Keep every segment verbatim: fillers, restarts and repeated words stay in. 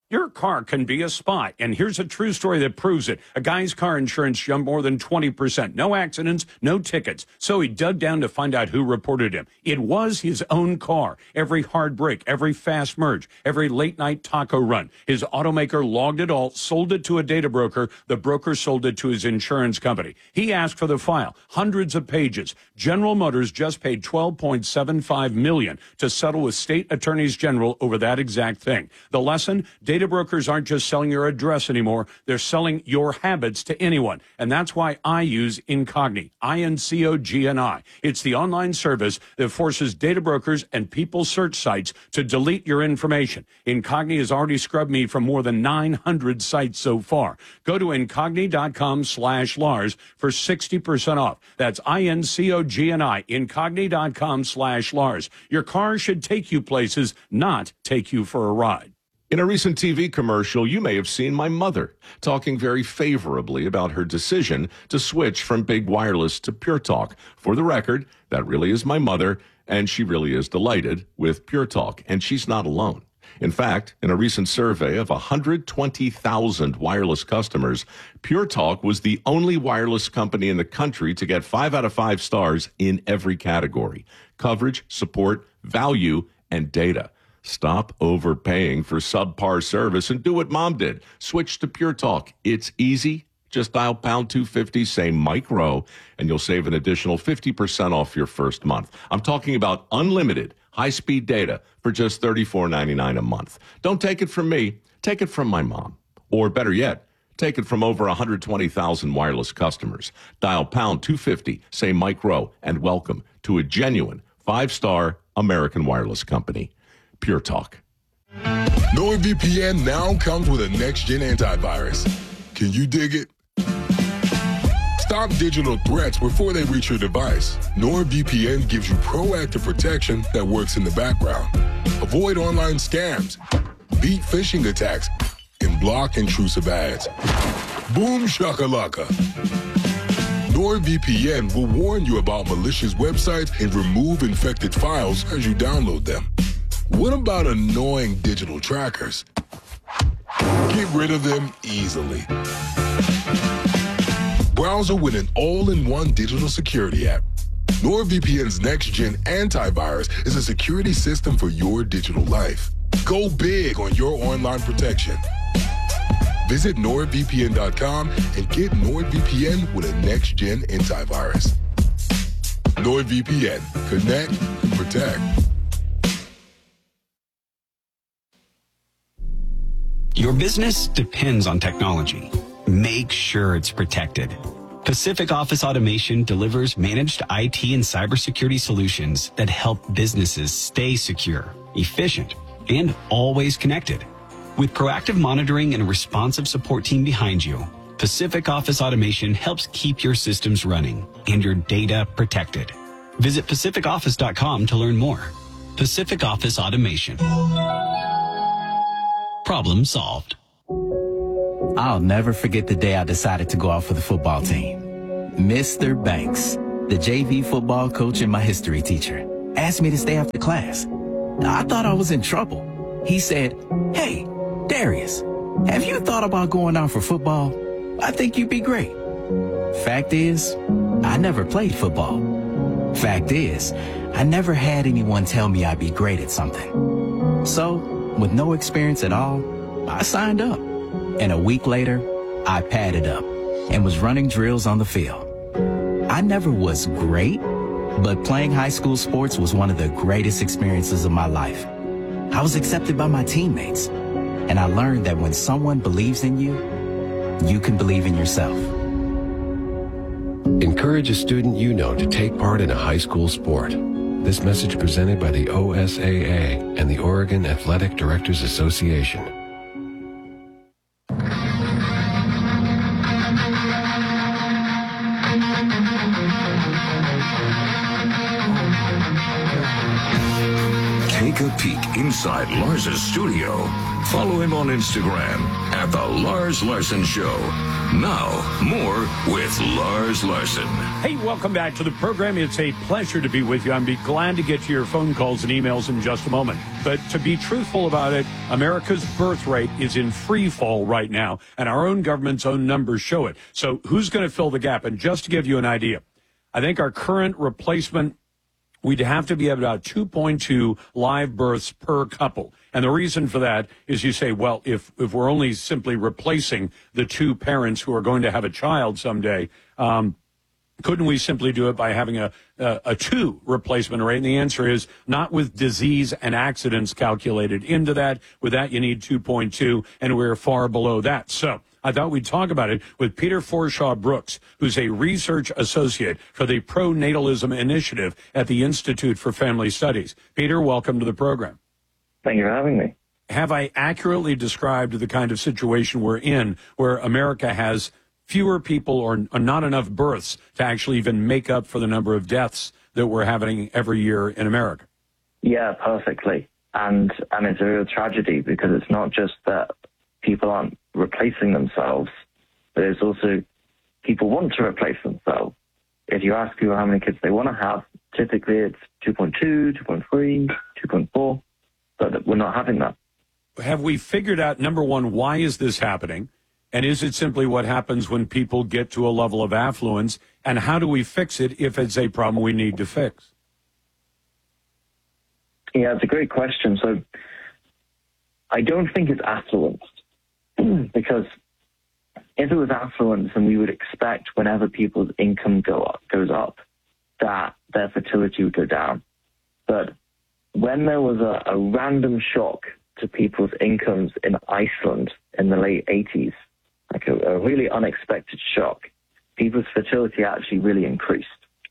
Your car can be a spy, and here's a true story that proves it. A guy's car insurance jumped more than twenty percent. No accidents, no tickets. So he dug down to find out who reported him. It was his own car. Every hard break, every fast merge, every late-night taco run. His automaker logged it all, sold it to a data broker. The broker sold it to his insurance company. He asked for the file, hundreds of pages. General Motors just paid twelve point seven five million dollars to settle with state attorneys general over that exact thing. The lesson, data brokers aren't just selling your address anymore. They're selling your habits to anyone. And that's why I use Incogni, I N C O G N I. It's the online service that forces data brokers and people search sites to delete your information. Incogni has already scrubbed me from more than nine hundred sites so far. Go to Incogni.com slash Lars for sixty percent off. That's I N C O G N I, Incogni.com slash Lars. Your car should take you places, not take you for a ride. In a recent T V commercial, you may have seen my mother talking very favorably about her decision to switch from big wireless to Pure Talk. For the record, that really is my mother, and she really is delighted with Pure Talk, and she's not alone. In fact, in a recent survey of one hundred twenty thousand wireless customers, Pure Talk was the only wireless company in the country to get five out of five stars in every category: coverage, support, value, and data. Stop overpaying for subpar service and do what Mom did. Switch to Pure Talk. It's easy. Just dial pound two fifty, say Mike Rowe, and you'll save an additional fifty percent off your first month. I'm talking about unlimited high-speed data for just thirty-four ninety-nine a month. Don't take it from me. Take it from my mom. Or better yet, take it from over one hundred twenty thousand wireless customers. Dial pound two fifty, say Mike Rowe, and welcome to a genuine five-star American wireless company. Pure Talk. NordVPN now comes with a next-gen antivirus. Can you dig it? Stop digital threats before they reach your device. NordVPN gives you proactive protection that works in the background. Avoid online scams, beat phishing attacks, and block intrusive ads. Boom shakalaka. NordVPN will warn you about malicious websites and remove infected files as you download them. What about annoying digital trackers? Get rid of them easily. Browser with an all-in-one digital security app. NordVPN's next-gen antivirus is a security system for your digital life. Go big on your online protection. Visit Nord V P N dot com and get NordVPN with a next-gen antivirus. NordVPN. Connect and protect. Your business depends on technology. Make sure it's protected. Pacific Office Automation delivers managed I T and cybersecurity solutions that help businesses stay secure, efficient, and always connected. With proactive monitoring and a responsive support team behind you, Pacific Office Automation helps keep your systems running and your data protected. Visit Pacific Office dot com to learn more. Pacific Office Automation. Problem solved. I'll never forget the day I decided to go out for the football team. Mister Banks, the J V football coach and my history teacher, asked me to stay after class. I thought I was in trouble. He said, "Hey, Darius, have you thought about going out for football? I think you'd be great." Fact is, I never played football. Fact is, I never had anyone tell me I'd be great at something. So, with no experience at all, I signed up. And a week later, I padded up and was running drills on the field. I never was great, but playing high school sports was one of the greatest experiences of my life. I was accepted by my teammates, and I learned that when someone believes in you, you can believe in yourself. Encourage a student you know to take part in a high school sport. This message presented by the O S A A and the Oregon Athletic Directors Association. Take a peek inside Lars's studio. Follow him on Instagram at The Lars Larson Show. Now, more with Lars Larson. Hey, welcome back to the program. It's a pleasure to be with you. I'm be glad to get to your phone calls and emails in just a moment. But to be truthful about it, America's birth rate is in free fall right now, and our own government's own numbers show it. So who's going to fill the gap? And just to give you an idea, I think our current replacement, we'd have to be at about two point two live births per couple. And the reason for that is you say, well, if, if we're only simply replacing the two parents who are going to have a child someday, um, couldn't we simply do it by having a, a, a two replacement rate? And the answer is not with disease and accidents calculated into that. With that, you need two point two, and we're far below that. So I thought we'd talk about it with Peter Forshaw Brooks, who's a research associate for the Pronatalism Initiative at the Institute for Family Studies. Peter, welcome to the program. Thank you for having me. Have I accurately described the kind of situation we're in where America has fewer people or, or not enough births to actually even make up for the number of deaths that we're having every year in America? Yeah, perfectly. And, and it's a real tragedy because it's not just that people aren't replacing themselves, but it's also people want to replace themselves. If you ask people how many kids they want to have, typically it's two point two, two point three, two point four, but we're not having that. Have we figured out, number one, why is this happening? And is it simply what happens when people get to a level of affluence? And how do we fix it if it's a problem we need to fix? Yeah, it's a great question. So I don't think it's affluence because if it was affluence, then we would expect whenever people's income go up, goes up, that their fertility would go down. But when there was a, a random shock to people's incomes in Iceland in the late eighties, like a, a really unexpected shock, people's fertility actually really increased.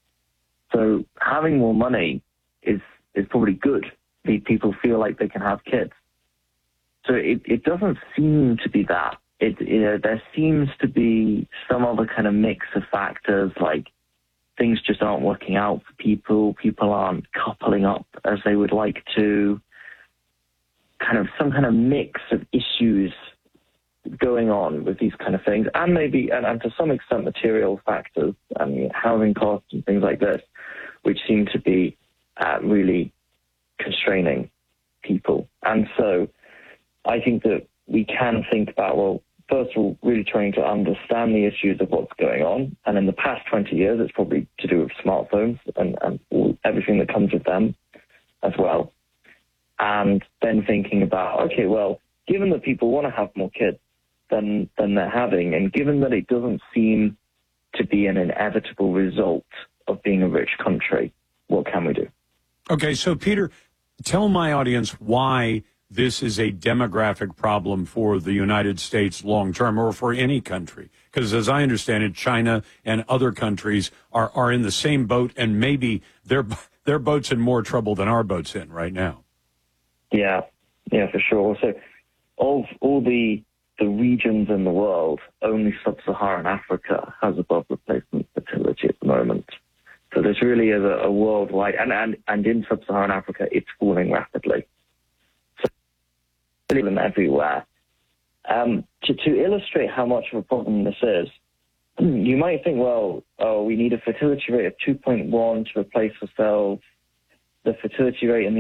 So having more money is, is probably good. People feel like they can have kids. So it, it doesn't seem to be that. It, you know, there seems to be some other kind of mix of factors, like things just aren't working out for people. People aren't coupling up as they would like to. Kind of some kind of mix of issues going on with these kind of things, and maybe, and, and to some extent, material factors, I mean, housing costs and things like this, which seem to be uh, really constraining people. And so I think that we can think about, well, first of all, really trying to understand the issues of what's going on. And in the past twenty years, it's probably to do with smartphones and, and all, everything that comes with them as well. And then thinking about, okay, well, given that people want to have more kids than, than they're having, and given that it doesn't seem to be an inevitable result of being a rich country, what can we do? Okay, so Peter, tell my audience why this is a demographic problem for the United States long term, or for any country. Because as I understand it, China and other countries are, are in the same boat, and maybe their their boat's in more trouble than our boat's in right now. Yeah, yeah, for sure. So of all the the regions in the world, only sub-Saharan Africa has above replacement fertility at the moment. So this really is a, a worldwide, and, and, and in sub-Saharan Africa, it's falling rapidly. So them everywhere. Um, to, to illustrate how much of a problem this is, you might think, well, oh, we need a fertility rate of two point one to replace ourselves. The fertility rate in the